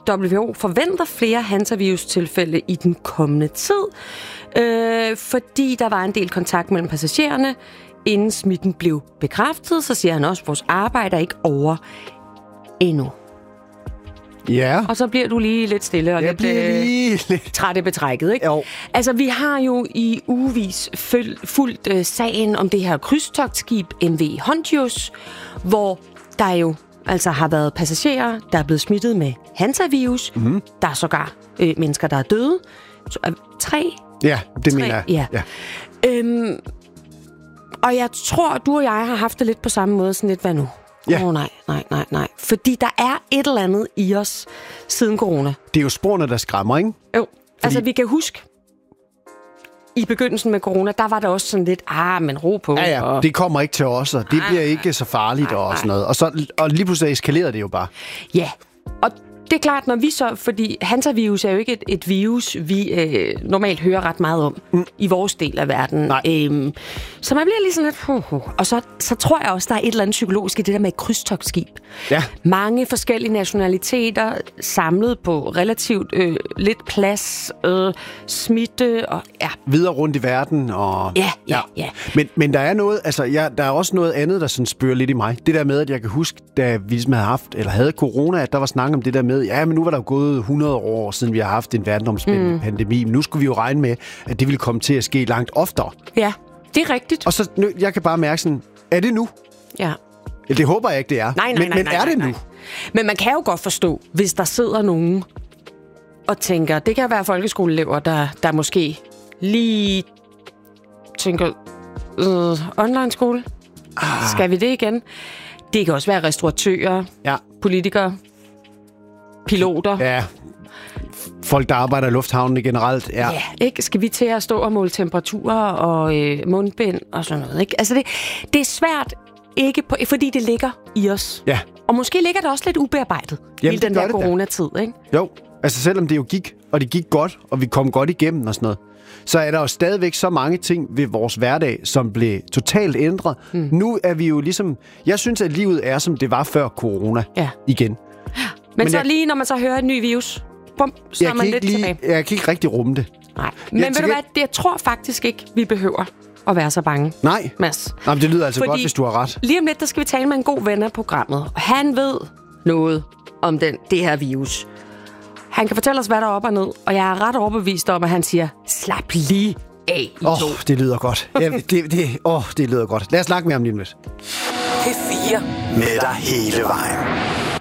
WHO forventer flere hantavirus-tilfælde i den kommende tid, fordi der var en del kontakt mellem passagererne, inden smitten blev bekræftet. Så siger han også, at vores arbejde er ikke over endnu. Ja. Og så bliver du lige lidt stille og lidt træt i betrækket, ikke? Jo. Altså, vi har jo i ugevis fulgt sagen om det her krydstogtskib MV Hontius, hvor der jo altså har været passagerer, der er blevet smittet med hantavirus. Mm-hmm. Der er sågar mennesker, der er døde. 3. Ja, det mener jeg. Ja. Og jeg tror, du og jeg har haft det lidt på samme måde, sådan lidt, hvad nu? Ja. Nej. Fordi der er et eller andet i os siden corona. Det er jo sporene, der skræmmer, ikke? Jo, altså vi kan huske, i begyndelsen med corona, der var der også sådan lidt, men ro på. Ja, og det kommer ikke til os, og det bliver ikke så farligt og sådan noget. Og lige pludselig eskalerer det jo bare. Ja, og det er klart, når vi så, fordi hantavirus er jo ikke et virus, vi normalt hører ret meget om i vores del af verden. Så man bliver lige sådan lidt... Og så tror jeg også, der er et eller andet psykologisk i det der med et krydstogtskib. Ja. Mange forskellige nationaliteter samlet på relativt lidt plads, smitte og videre rundt i verden. Og Ja. Men der er noget, altså der er også noget andet, der sådan spørger lidt i mig. Det der med, at jeg kan huske, da vi ligesom havde corona, at der var snak om det der med, men nu var der jo gået 100 år, siden vi har haft en verdenomspændende pandemi. Men nu skulle vi jo regne med, at det ville komme til at ske langt oftere. Ja, det er rigtigt. Og så, jeg kan bare mærke sådan, er det nu? Ja. Det håber jeg ikke, det er. Nej, er det nu? Men man kan jo godt forstå, hvis der sidder nogen og tænker, det kan være folkeskoleelever, der måske lige tænker, online skole? Skal vi det igen? Det kan også være restauratører, politikere, piloter. Ja, folk, der arbejder i lufthavnen generelt. Ja, ikke? Skal vi til at stå og måle temperaturer og mundbind og sådan noget, ikke? Altså, det er svært, ikke fordi det ligger i os. Ja. Og måske ligger det også lidt ubearbejdet i den der coronatid, ikke? Jo, altså selvom det jo gik, og det gik godt, og vi kom godt igennem og sådan noget, så er der jo stadigvæk så mange ting ved vores hverdag, som blev totalt ændret. Nu er vi jo ligesom... Jeg synes, at livet er, som det var før corona igen. Men så lige, når man så hører et ny virus, så er man lidt tilbage. Jeg kan ikke rigtig rumme det. Nej, men ved du hvad, jeg tror faktisk ikke, vi behøver at være så bange. Nej. Mads. Nej, men det lyder altså godt, hvis du har ret. Lige om lidt, der skal vi tale med en god ven af programmet. Han ved noget om det her virus. Han kan fortælle os, hvad der er op og ned, og jeg er ret overbevist om, at han siger, slap lige af i to. Det lyder godt. Det lyder godt. Lad os snakke mere om det lidt. P4 med dig hele vejen.